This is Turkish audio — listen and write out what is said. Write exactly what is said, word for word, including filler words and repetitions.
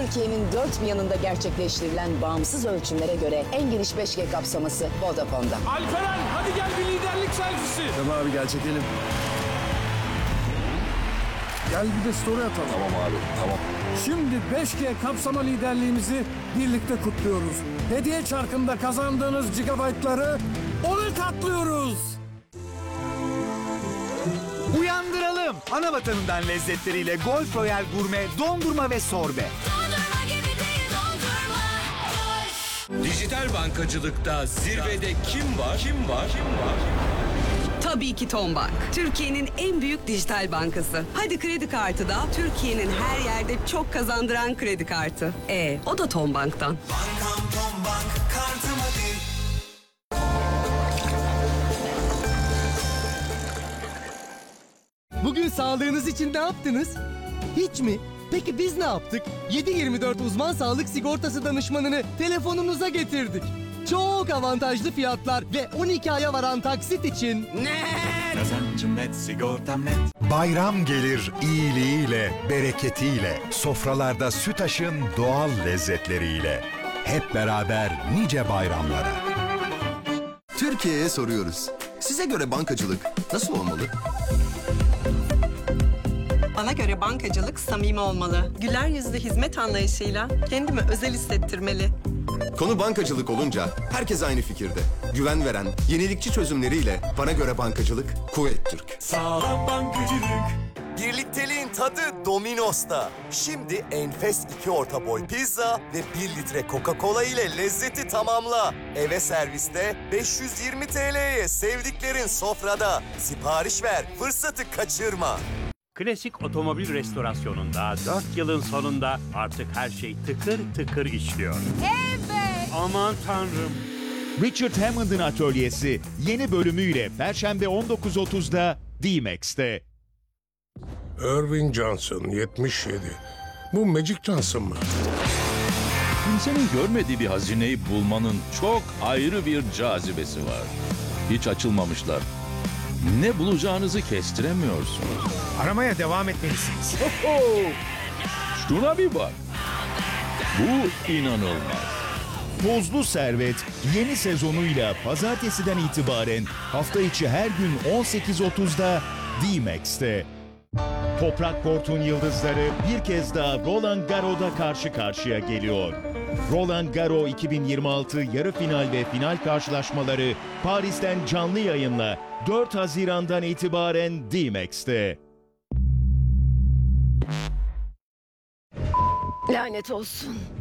Türkiye'nin dört bir yanında gerçekleştirilen bağımsız ölçümlere göre en geniş beş G kapsaması Vodafone'da. Alperen hadi gel bir liderlik selfisi. Tamam abi gel çekelim. Gel bir de story atalım. Tamam abi, tamam. Şimdi beş G kapsama liderliğimizi birlikte kutluyoruz. Hediye çarkında kazandığınız gigabaytları ona katlıyoruz. Uyandıralım. Ana vatanından lezzetleriyle Golf Royal Gurme, dondurma ve sorbe. Dondurma gibi değil dondurma. Hoş. Dijital bankacılıkta zirvede kim var? Kim var? Kim var? Tabii ki Tombank. Türkiye'nin en büyük dijital bankası. Hadi kredi kartı da Türkiye'nin her yerde çok kazandıran kredi kartı. E, o da Tombank'tan. Bankam Tombank, kartım hadi. Bugün sağlığınız için ne yaptınız? Hiç mi? Peki biz ne yaptık? yedi yirmi dört uzman sağlık sigortası danışmanını telefonunuza getirdik. Çok avantajlı fiyatlar ve on iki aya varan taksit için... Kazancım net, sigortam net. Bayram gelir iyiliğiyle, bereketiyle, sofralarda Sütaş'ın doğal lezzetleriyle. Hep beraber nice bayramlara. Türkiye'ye soruyoruz. Size göre bankacılık nasıl olmalı? Bana göre bankacılık samimi olmalı. Güler yüzlü hizmet anlayışıyla kendimi özel hissettirmeli. Konu bankacılık olunca herkes aynı fikirde. Güven veren, yenilikçi çözümleriyle bana göre bankacılık Kuvvet Türk. Sağlam bankacılık. Birlikteliğin tadı Domino's'ta. Şimdi enfes iki orta boy pizza ve bir litre Coca-Cola ile lezzeti tamamla. Eve serviste beş yüz yirmi T L'ye sevdiklerin sofrada. Sipariş ver, fırsatı kaçırma. Klasik otomobil restorasyonunda dört yılın sonunda artık her şey tıkır tıkır işliyor. Evet. Aman tanrım. Richard Hammond'ın atölyesi yeni bölümüyle Perşembe on dokuz otuzda D-Max'te. Irving Johnson yetmiş yedi. Bu Magic Johnson mı? Kimsenin görmediği bir hazineyi bulmanın çok ayrı bir cazibesi var. Hiç açılmamışlar. Ne bulacağınızı kestiremiyorsunuz. Aramaya devam etmelisiniz. Şuna bir bak. Bu inanılmaz. Tozlu Servet yeni sezonuyla pazartesiden itibaren hafta içi her gün on sekiz otuzda D-Max'te. Toprak Kort'un yıldızları bir kez daha Roland Garros'da karşı karşıya geliyor. Roland Garros iki bin yirmi altı yarı final ve final karşılaşmaları Paris'ten canlı yayınla dört Haziran'dan itibaren D-Max'te. Lanet olsun.